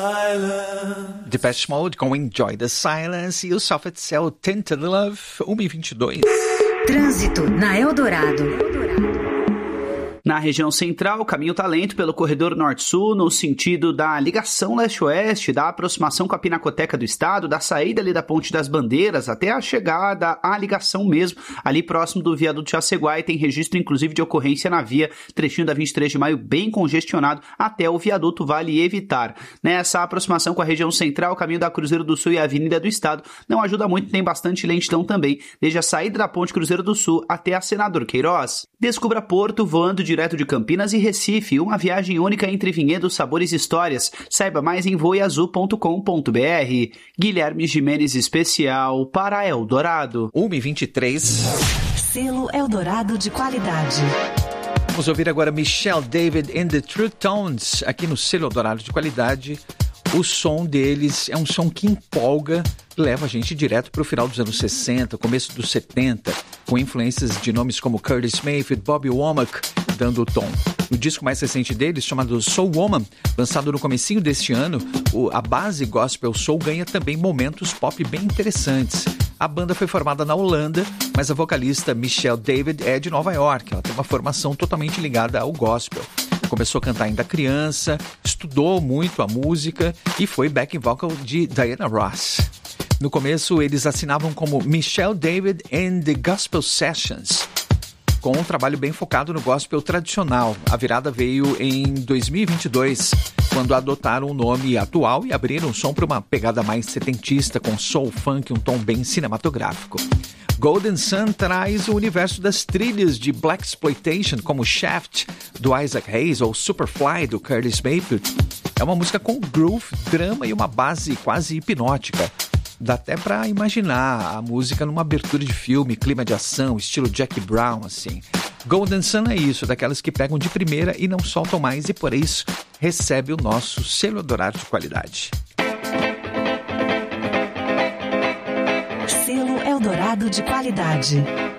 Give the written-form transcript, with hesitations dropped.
Depeche Mode com Enjoy the Silence e o Soft Cell Tinted Love, 1h22. Trânsito na Eldorado. Na região central, o caminho tá lento pelo corredor norte-sul, no sentido da ligação leste-oeste, da aproximação com a Pinacoteca do Estado, da saída ali da Ponte das Bandeiras, até a chegada à ligação mesmo, ali próximo do viaduto Jaceguai, tem registro inclusive de ocorrência na via, trechinho da 23 de maio bem congestionado, até o viaduto Vale Evitar. Nessa aproximação com a região central, o caminho da Cruzeiro do Sul e a Avenida do Estado não ajuda muito, tem bastante lentidão também, desde a saída da Ponte Cruzeiro do Sul até a Senador Queiroz. Descubra Porto voando direto de Campinas e Recife, uma viagem única entre vinhedos, sabores e histórias. Saiba mais em voeazul.com.br. Guilherme Gimenez especial para Eldorado. 1h23. Selo Eldorado de qualidade. Vamos ouvir agora Michelle David and the True Tones, aqui no Selo Eldorado de qualidade. O som deles é um som que empolga, leva a gente direto para o final dos anos 60, começo dos 70, com influências de nomes como Curtis Mayfield, Bobby Womack, dando o tom. O disco mais recente deles, chamado Soul Woman, lançado no comecinho deste ano, a base gospel soul ganha também momentos pop bem interessantes. A banda foi formada na Holanda, mas a vocalista Michelle David é de Nova York. Ela tem uma formação totalmente ligada ao gospel. Começou a cantar ainda criança, estudou muito a música e foi backing vocal de Diana Ross. No começo, eles assinavam como Michelle David and the Gospel Sessions, com um trabalho bem focado no gospel tradicional. A virada veio em 2022, quando adotaram o nome atual e abriram o som para uma pegada mais setentista, com soul funk e um tom bem cinematográfico. Golden Sun traz o universo das trilhas de Blaxploitation, como Shaft, do Isaac Hayes, ou Superfly, do Curtis Mayfield. É uma música com groove, drama e uma base quase hipnótica. Dá até pra imaginar a música numa abertura de filme, clima de ação, estilo Jack Brown, assim. Golden Sun é isso, daquelas que pegam de primeira e não soltam mais, e por isso recebe o nosso selo Eldorado de qualidade. Selo Eldorado de qualidade.